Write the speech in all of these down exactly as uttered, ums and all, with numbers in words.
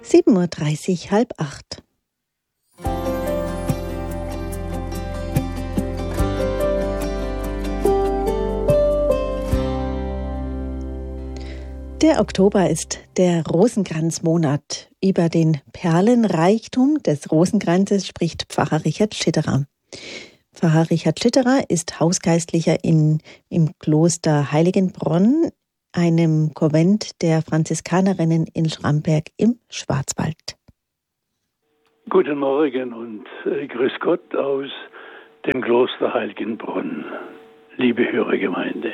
sieben Uhr dreißig, halb acht. Der Oktober ist der Rosenkranzmonat. Über den Perlenreichtum des Rosenkranzes spricht Pfarrer Richard Schitterer. Pfarrer Richard Schitterer ist Hausgeistlicher in, im Kloster Heiligenbronn, einem Konvent der Franziskanerinnen in Schramberg im Schwarzwald. Guten Morgen und äh, grüß Gott aus dem Kloster Heiligenbronn, liebe Hörergemeinde.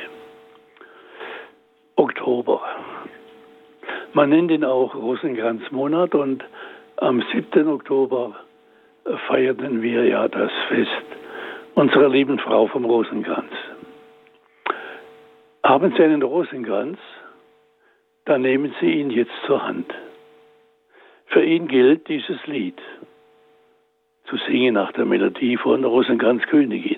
Oktober. Man nennt ihn auch Rosenkranzmonat und am siebten Oktober feierten wir ja das Fest unserer lieben Frau vom Rosenkranz. Haben Sie einen Rosenkranz, dann nehmen Sie ihn jetzt zur Hand. Für ihn gilt dieses Lied, zu singen nach der Melodie von Rosenkranzkönigin.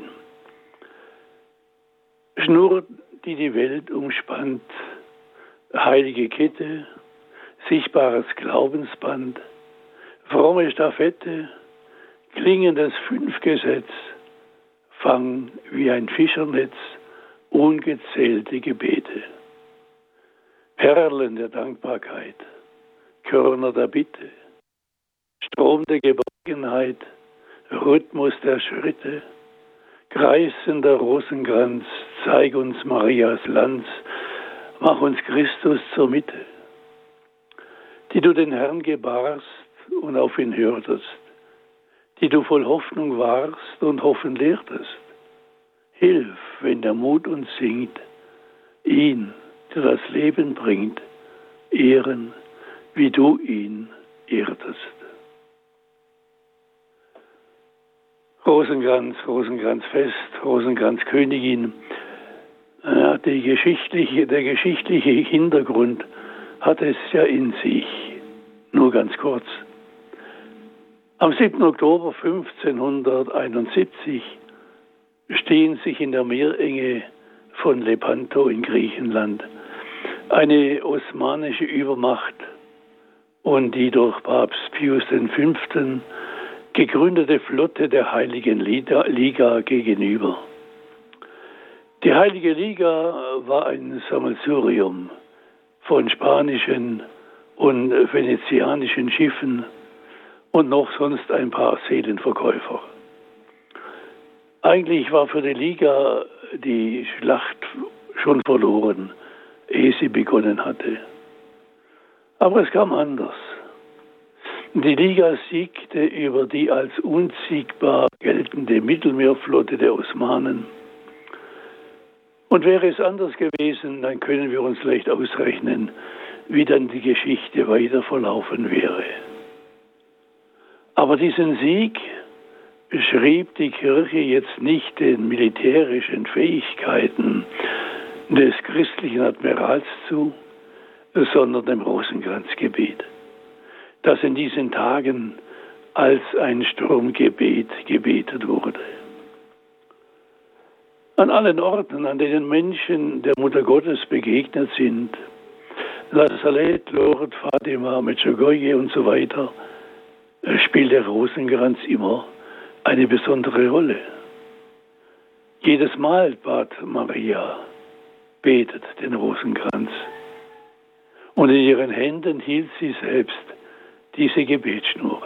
Schnur, die die Welt umspannt, heilige Kette, sichtbares Glaubensband, fromme Stafette, klingendes Fünfgesetz, Fang wie ein Fischernetz, ungezählte Gebete. Perlen der Dankbarkeit, Körner der Bitte, Strom der Geborgenheit, Rhythmus der Schritte, kreisender Rosenkranz, zeig uns Marias Lanz, mach uns Christus zur Mitte, die du den Herrn gebarst und auf ihn hörtest, die du voll Hoffnung warst und hoffen lehrtest. Hilf, wenn der Mut uns singt, ihn, der das Leben bringt, ehren, wie du ihn ehrtest. Rosenkranz, Rosenkranzfest, Rosenkranzkönigin. Ja, die geschichtliche, der geschichtliche Hintergrund hat es ja in sich. Nur ganz kurz. Am siebten Oktober fünfzehnhunderteinundsiebzig stehen sich in der Meerenge von Lepanto in Griechenland eine osmanische Übermacht und die durch Papst Pius der Fünfte gegründete Flotte der Heiligen Liga gegenüber. Die Heilige Liga war ein Sammelsurium von spanischen und venezianischen Schiffen und noch sonst ein paar Seelenverkäufer. Eigentlich war für die Liga die Schlacht schon verloren, ehe sie begonnen hatte. Aber es kam anders. Die Liga siegte über die als unsiegbar geltende Mittelmeerflotte der Osmanen. Und wäre es anders gewesen, dann können wir uns leicht ausrechnen, wie dann die Geschichte weiter verlaufen wäre. Aber diesen Sieg schrieb die Kirche jetzt nicht den militärischen Fähigkeiten des christlichen Admirals zu, sondern dem Rosenkranzgebet, das in diesen Tagen als ein Sturmgebet gebetet wurde. An allen Orten, an denen Menschen der Mutter Gottes begegnet sind, Nazareth, Lourdes, Fatima, Medjugorje und so weiter, spielt der Rosenkranz immer eine besondere Rolle. Jedes Mal bat Maria, betet den Rosenkranz. Und in ihren Händen hielt sie selbst diese Gebetsschnur.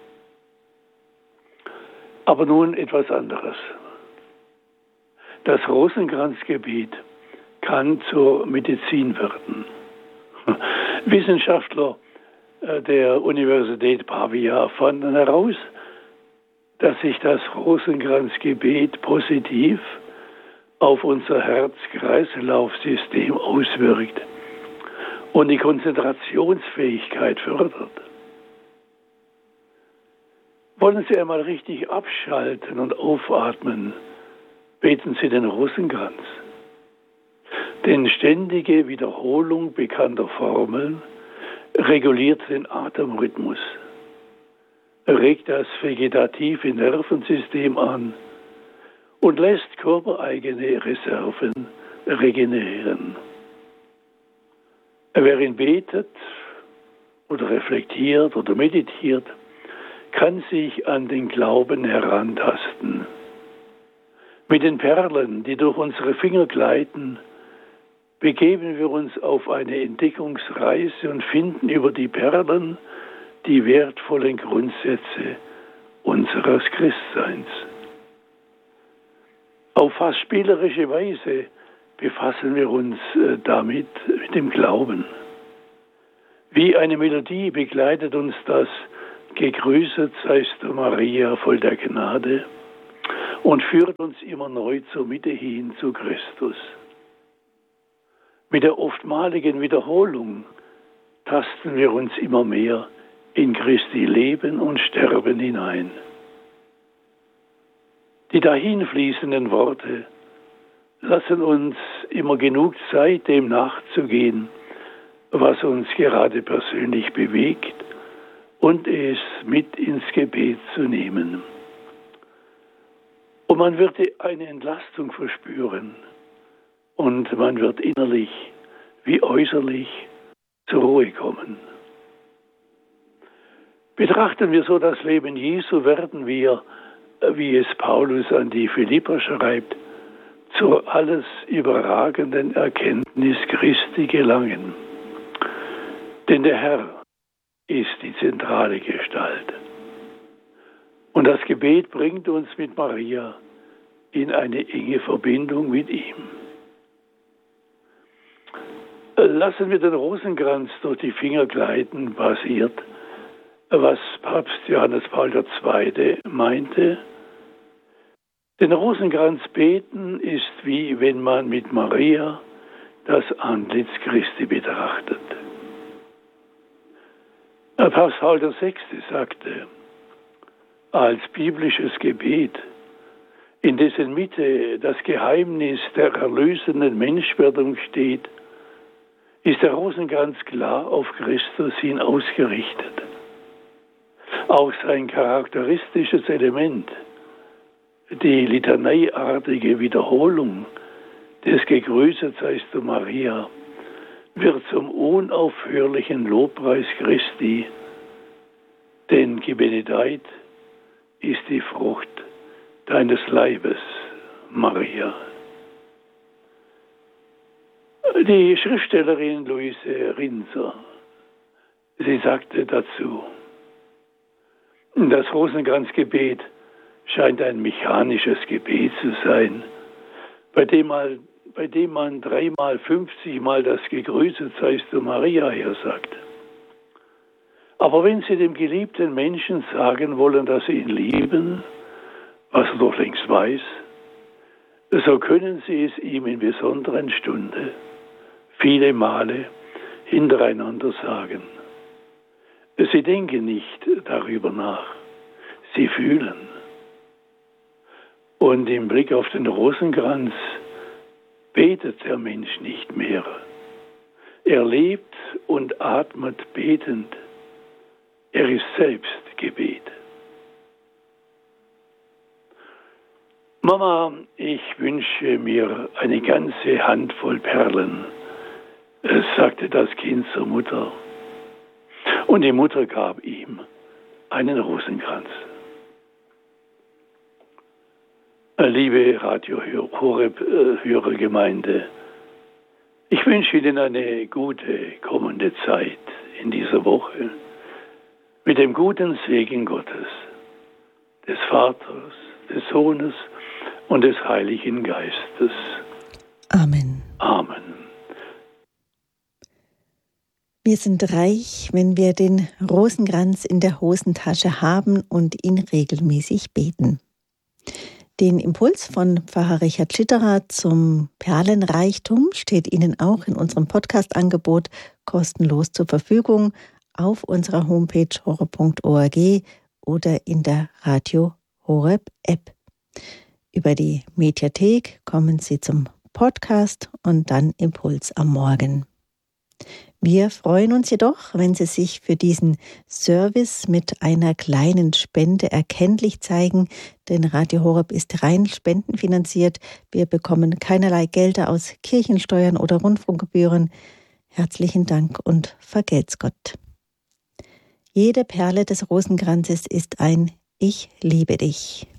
Aber nun etwas anderes. Das Rosenkranzgebet kann zur Medizin werden. Wissenschaftler der Universität Pavia fanden heraus, dass sich das Rosenkranzgebet positiv auf unser Herz-Kreislauf-System auswirkt und die Konzentrationsfähigkeit fördert. Wollen Sie einmal richtig abschalten und aufatmen, beten Sie den Rosenkranz. Denn ständige Wiederholung bekannter Formeln reguliert den Atemrhythmus, regt das vegetative Nervensystem an und lässt körpereigene Reserven regenerieren. Wer ihn betet, oder reflektiert oder meditiert, kann sich an den Glauben herantasten. Mit den Perlen, die durch unsere Finger gleiten, begeben wir uns auf eine Entdeckungsreise und finden über die Perlen die wertvollen Grundsätze unseres Christseins. Auf fast spielerische Weise befassen wir uns damit, mit dem Glauben. Wie eine Melodie begleitet uns das Gegrüßet seist du, Maria, voll der Gnade, und führt uns immer neu zur Mitte hin zu Christus. Mit der oftmaligen Wiederholung tasten wir uns immer mehr in Christi Leben und Sterben hinein. Die dahinfließenden Worte lassen uns immer genug Zeit, dem nachzugehen, was uns gerade persönlich bewegt, und es mit ins Gebet zu nehmen. Und man wird eine Entlastung verspüren und man wird innerlich wie äußerlich zur Ruhe kommen. Betrachten wir so das Leben Jesu, werden wir, wie es Paulus an die Philipper schreibt, zur alles überragenden Erkenntnis Christi gelangen. Denn der Herr ist die zentrale Gestalt. Und das Gebet bringt uns mit Maria in eine enge Verbindung mit ihm. Lassen wir den Rosenkranz durch die Finger gleiten, basiert, was Papst Johannes Paul der Zweite meinte. Den Rosenkranz beten ist wie wenn man mit Maria das Antlitz Christi betrachtet. Papst Paul der Sechste sagte, als biblisches Gebet, in dessen Mitte das Geheimnis der erlösenden Menschwerdung steht, ist der Rosenkranz klar auf Christus hin ausgerichtet. Auch sein charakteristisches Element, die litaneiartige Wiederholung des Gegrüßet seist du, Maria, wird zum unaufhörlichen Lobpreis Christi, denn gebenedeit ist die Frucht deines Leibes, Maria. Die Schriftstellerin Luise Rinser, sie sagte dazu, das Rosenkranzgebet scheint ein mechanisches Gebet zu sein, bei dem man, bei dem man dreimal, fünfzigmal das Gegrüßet seist du, Maria hersagt. Aber wenn Sie dem geliebten Menschen sagen wollen, dass Sie ihn lieben, was er doch längst weiß, so können Sie es ihm in besonderen Stunden viele Male hintereinander sagen. Sie denken nicht darüber nach, Sie fühlen. Und im Blick auf den Rosenkranz betet der Mensch nicht mehr. Er lebt und atmet betend. Er ist selbst Gebet. Mama, ich wünsche mir eine ganze Handvoll Perlen, sagte das Kind zur Mutter. Und die Mutter gab ihm einen Rosenkranz. Liebe Radio Horeb Hörergemeinde, ich wünsche Ihnen eine gute kommende Zeit in dieser Woche mit dem guten Segen Gottes, des Vaters, des Sohnes und des Heiligen Geistes. Amen. Amen. Wir sind reich, wenn wir den Rosenkranz in der Hosentasche haben und ihn regelmäßig beten. Den Impuls von Pfarrer Richard Schitterer zum Perlenreichtum steht Ihnen auch in unserem Podcast-Angebot kostenlos zur Verfügung auf unserer Homepage horeb punkt org oder in der Radio Horeb App. Über die Mediathek kommen Sie zum Podcast und dann Impuls am Morgen. Wir freuen uns jedoch, wenn Sie sich für diesen Service mit einer kleinen Spende erkenntlich zeigen, denn Radio Horeb ist rein spendenfinanziert. Wir bekommen keinerlei Gelder aus Kirchensteuern oder Rundfunkgebühren. Herzlichen Dank und vergelt's Gott. Jede Perle des Rosenkranzes ist ein Ich liebe dich.